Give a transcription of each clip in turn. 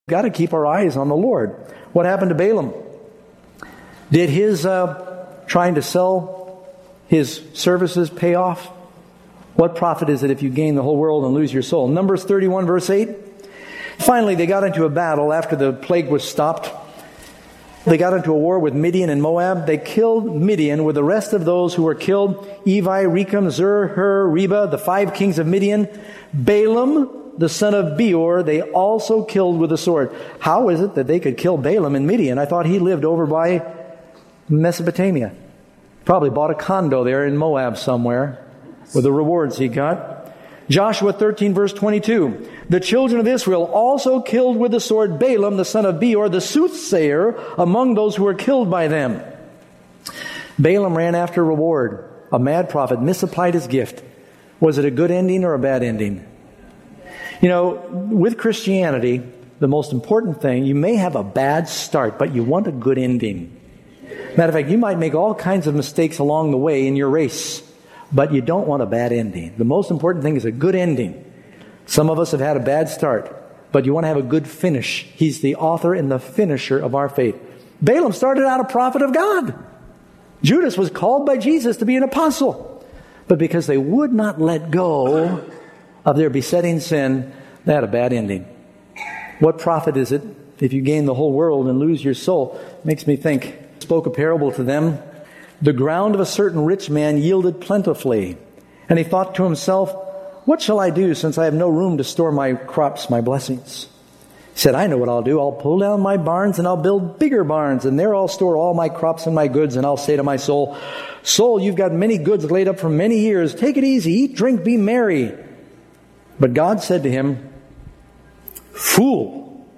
Got to keep our eyes on the Lord. What happened to Balaam? Did his trying to sell his services pay off? What profit is it if you gain the whole world and lose your soul? Numbers 31 verse 8. Finally, they got into a battle after the plague was stopped. They got into a war with Midian and Moab. They killed Midian with the rest of those who were killed. Evi, Rechem, Zur, Hur, Reba, the 5 kings of Midian. Balaam, the son of Beor, they also killed with the sword. How is it that they could kill Balaam in Midian? I thought he lived over by Mesopotamia. Probably bought a condo there in Moab somewhere with the rewards he got. Joshua 13 verse 22. The children of Israel also killed with the sword Balaam, the son of Beor, the soothsayer, among those who were killed by them. Balaam ran after reward. A mad prophet misapplied his gift. Was it a good ending or a bad ending? You know, with Christianity, the most important thing, you may have a bad start, but you want a good ending. Matter of fact, you might make all kinds of mistakes along the way in your race, but you don't want a bad ending. The most important thing is a good ending. Some of us have had a bad start, but you want to have a good finish. He's the author and the finisher of our faith. Balaam started out a prophet of God. Judas was called by Jesus to be an apostle. But because they would not let go of their besetting sin, they had a bad ending. What profit is it if you gain the whole world and lose your soul? Makes me think. Spoke a parable to them. The ground of a certain rich man yielded plentifully. And he thought to himself, what shall I do since I have no room to store my crops, my blessings? He said, I know what I'll do. I'll pull down my barns and I'll build bigger barns. And there I'll store all my crops and my goods. And I'll say to my soul, soul, you've got many goods laid up for many years. Take it easy. Eat, drink, be merry. But God said to him, fool,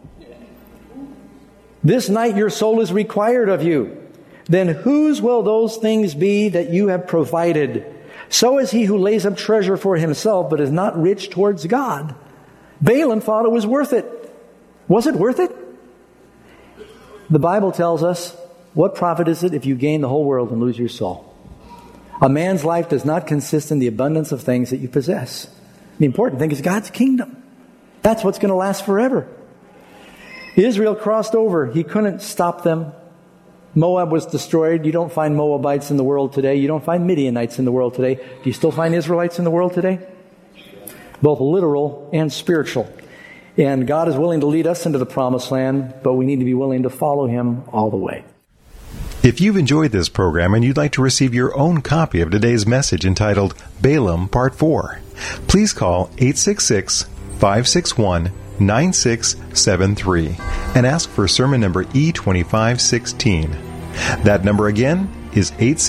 this night your soul is required of you. Then whose will those things be that you have provided? So is he who lays up treasure for himself, but is not rich towards God. Balaam thought it was worth it. Was it worth it? The Bible tells us, what profit is it if you gain the whole world and lose your soul? A man's life does not consist in the abundance of things that you possess. The important thing is God's kingdom. That's what's going to last forever. Israel crossed over. He couldn't stop them. Moab was destroyed. You don't find Moabites in the world today. You don't find Midianites in the world today. Do you still find Israelites in the world today? Both literal and spiritual. And God is willing to lead us into the promised land, but we need to be willing to follow Him all the way. If you've enjoyed this program and you'd like to receive your own copy of today's message entitled Balaam Part 4, please call 866-561-9673 and ask for sermon number E2516. That number again is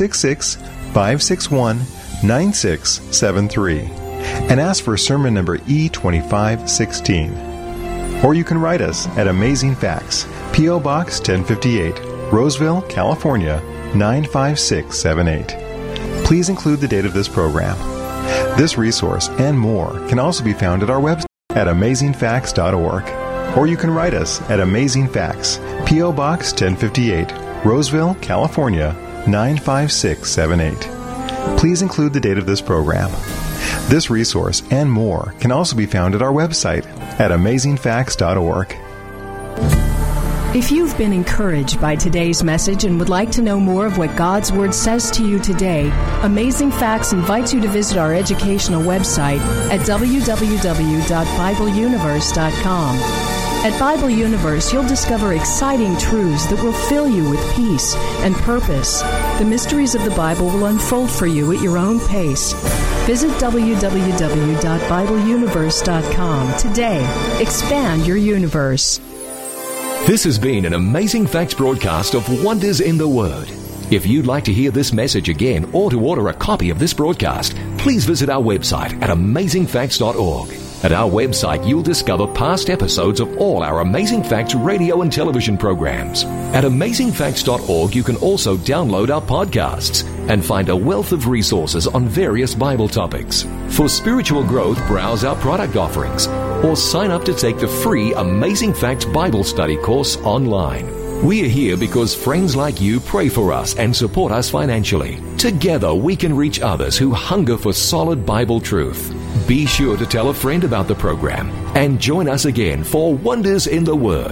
866-561-9673 and ask for sermon number E2516. Or you can write us at Amazing Facts, P.O. Box 1058, Roseville, California 95678. Please include the date of this program. This resource and more can also be found at our website at amazingfacts.org. Or you can write us at Amazing Facts, P.O. Box 1058, Roseville, California 95678. Please include the date of this program. This resource and more can also be found at our website at amazingfacts.org. If you've been encouraged by today's message and would like to know more of what God's Word says to you today, Amazing Facts invites you to visit our educational website at www.BibleUniverse.com. At Bible Universe, you'll discover exciting truths that will fill you with peace and purpose. The mysteries of the Bible will unfold for you at your own pace. Visit www.BibleUniverse.com today. Expand your universe. This has been an Amazing Facts broadcast of Wonders in the Word. If you'd like to hear this message again or to order a copy of this broadcast, please visit our website at amazingfacts.org. At our website, you'll discover past episodes of all our Amazing Facts radio and television programs. At amazingfacts.org, you can also download our podcasts and find a wealth of resources on various Bible topics. For spiritual growth, browse our product offerings or sign up to take the free Amazing Facts Bible Study course online. We are here because friends like you pray for us and support us financially. Together, we can reach others who hunger for solid Bible truth. Be sure to tell a friend about the program and join us again for Wonders in the Word.